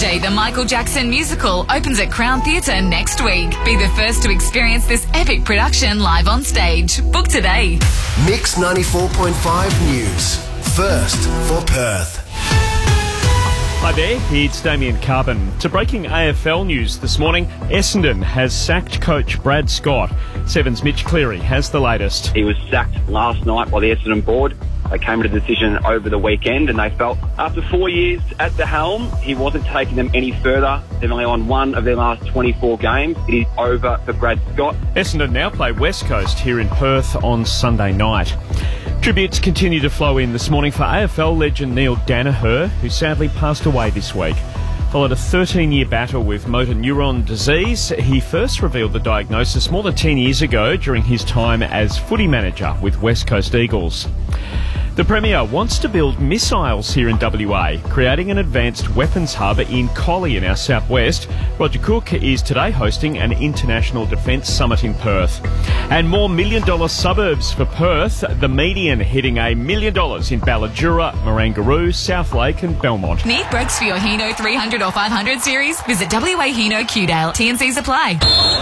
Jumanji, the Michael Jackson musical, opens at Crown Theatre next week. Be the first to experience this epic production live on stage. Book today. Mix 94.5 News. First for Perth. Hi there, it's Damien Carbon. To breaking AFL news this morning, Essendon has sacked coach Brad Scott. Seven's Mitch Cleary has the latest. He was sacked last night by the Essendon board. They came to the decision over the weekend and they felt after 4 years at the helm, he wasn't taking them any further. They've only won one of their last 24 games. It is over for Brad Scott. Essendon now play West Coast here in Perth on Sunday night. Tributes continue to flow in this morning for AFL legend Neil Danaher, who sadly passed away this week. Followed a 13-year battle with motor neuron disease, he first revealed the diagnosis more than 10 years ago during his time as footy manager with West Coast Eagles. The Premier wants to build missiles here in WA, creating an advanced weapons hub in Collie in our southwest. Roger Cook is today hosting an international defence summit in Perth. And more million-dollar suburbs for Perth, the median hitting $1 million in Balladura, Marangaroo, South Lake and Belmont. Need breaks for your Hino 300 or 500 series? Visit WA Hino Qdale. T&Cs apply.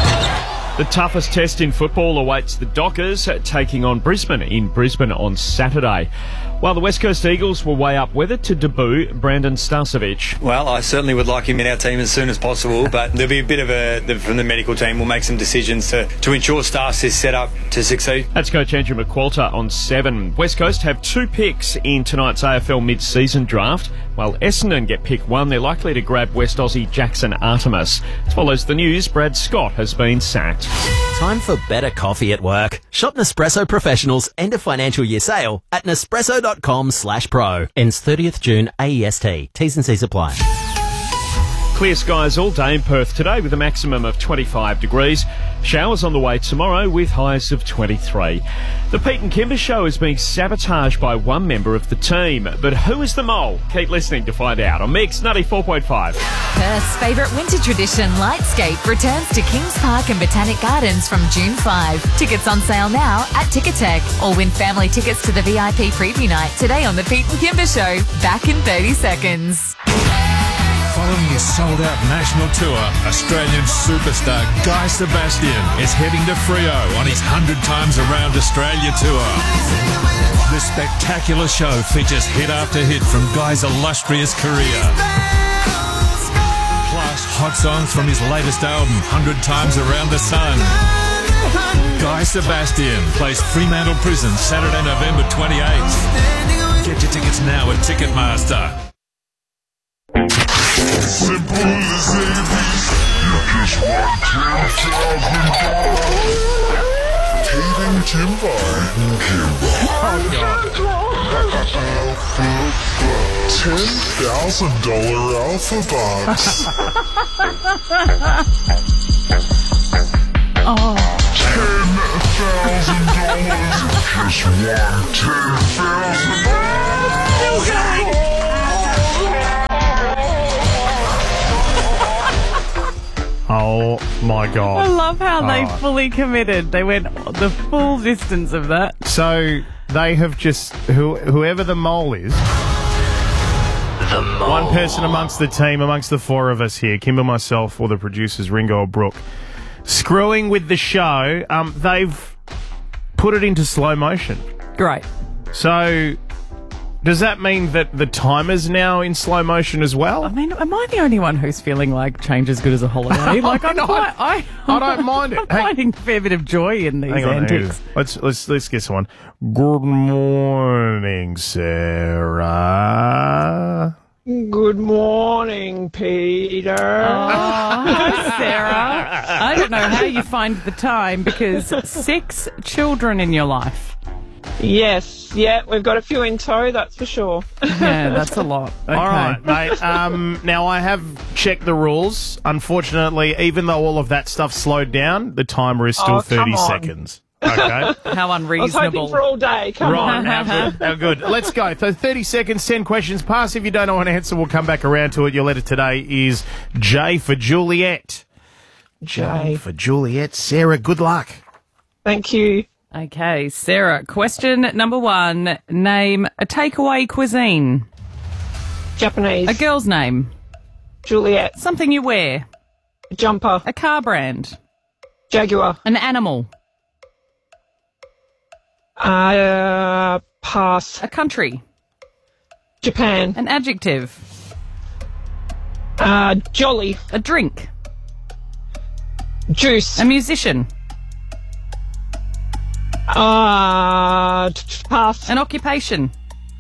The toughest test in football awaits the Dockers, taking on Brisbane in Brisbane on Saturday. While the West Coast Eagles will weigh up whether to debut Brandon Starcevic. Well, I certainly would like him in our team as soon as possible, but there'll be a bit of from the medical team, we'll make some decisions to ensure Starce is set up to succeed. That's Coach Andrew McQualter on 7. West Coast have 2 picks in tonight's AFL mid-season draft. While Essendon get pick 1, they're likely to grab West Aussie Jackson Artemis. As follows the news, Brad Scott has been sacked. Time for better coffee at work. Shop Nespresso Professional's end of financial year sale at Nespresso.com/pro. Ends 30th June AEST. T's and C's apply. Clear skies all day in Perth today with a maximum of 25 degrees. Showers on the way tomorrow with highs of 23. The Pete and Kimber show is being sabotaged by one member of the team. But who is the mole? Keep listening to find out on Mix 94.5. Perth's favourite winter tradition, Lightscape, returns to Kings Park and Botanic Gardens from June 5. Tickets on sale now at Ticketek. Or win family tickets to the VIP preview night today on the Pete and Kimber show. Back in 30 seconds. Following his sold-out national tour, Australian superstar Guy Sebastian is heading to Freo on his 100 Times Around Australia tour. This spectacular show features hit after hit from Guy's illustrious career. Plus, hot songs from his latest album, 100 Times Around the Sun. Guy Sebastian plays Fremantle Prison Saturday, November 28th. Get your tickets now at Ticketmaster. Simple as ABC, you just won $10,000. Pete and Kimber. $10,000 Alpha Bucks. $10,000. Just won $10,000. Oh my God. I love how they fully committed. They went the full distance of that. So they have just, whoever the mole is, The mole. one person amongst the team, amongst the 4 of us here, Kimber, myself, or the producers, Ringo or Brooke, screwing with the show, they've put it into slow motion. Great. So does that mean that the timer's now in slow motion as well? I mean, am I the only one who's feeling like change is good as a holiday? Like, I don't mind it. I'm finding a fair bit of joy in these antics. Let's get someone. Good morning, Sarah. Good morning, Peter. Hi, Sarah. I don't know how you find the time because 6 children in your life. Yes, yeah, we've got a few in tow, that's for sure. Yeah, that's a lot. Okay. All right, mate. Now, I have checked the rules. Unfortunately, even though all of that stuff slowed down, the timer is still 30 seconds. Okay. How unreasonable. I was hoping for all day. Come on. How good. Let's go. So 30 seconds, 10 questions. Pass if you don't know an answer. We'll come back around to it. Your letter today is J for Juliet. J for Juliet. Sarah, good luck. Thank you. Okay, Sarah, question number 1. Name a takeaway cuisine. Japanese. A girl's name. Juliet. Something you wear. A jumper. A car brand. Jaguar. An animal. Pass. A country. Japan. An adjective. Jolly. A drink. Juice. A musician. Pass. An occupation.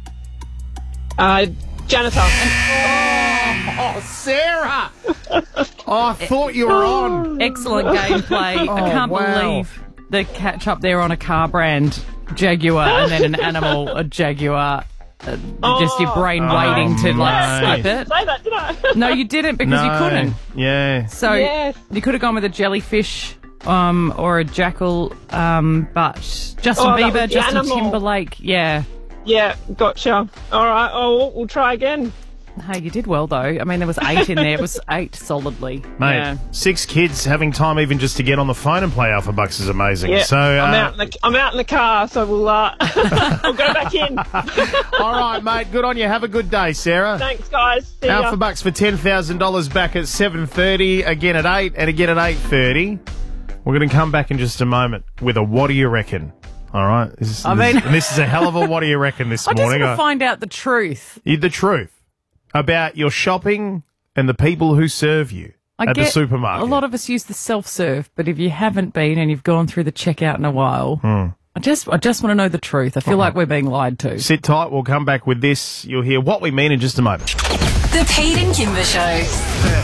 Janitor. Oh, Sarah! I thought you were on. Excellent gameplay. I can't believe the catch up there on a car brand, Jaguar, and then an animal, a Jaguar. Just your brain waiting to skip it. Say that, did I? No, you didn't because you couldn't. Yeah. So you could have gone with a jellyfish or a jackal, but Justin Bieber, Justin animal. Timberlake, yeah. Yeah, gotcha. All right, we'll try again. Hey, you did well though. I mean, there was 8 in there. It was 8 solidly. Mate, 6 kids having time even just to get on the phone and play Alpha Bucks is amazing. Yeah, So I'm out in the car, so we'll I'll go back in. all right, mate. Good on you. Have a good day, Sarah. Thanks, guys. See ya. Alpha Bucks for $10,000 back at 7:30, again at 8, and again at 8:30. We're going to come back in just a moment with a what do you reckon? All right. This is a hell of a what do you reckon this I just morning. want to find out the truth. The truth about your shopping and the people who serve you at the supermarket. A lot of us use the self-serve, but if you haven't been and you've gone through the checkout in a while, I just want to know the truth. I feel like we're being lied to. Sit tight. We'll come back with this. You'll hear what we mean in just a moment. The Pete and Kimber Show.